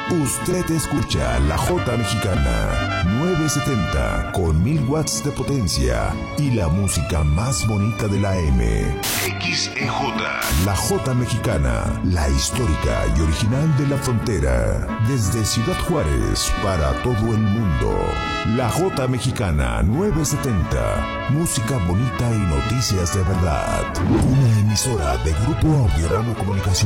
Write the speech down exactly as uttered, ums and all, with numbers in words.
Usted escucha la Jota Mexicana nueve setenta con mil watts de potencia y la música más bonita de la M. X E J. La Jota Mexicana, la histórica y original de la frontera. Desde Ciudad Juárez para todo el mundo. La Jota Mexicana nueve setenta. Música bonita y noticias de verdad. Una emisora de Grupo Audiorama Comunicación.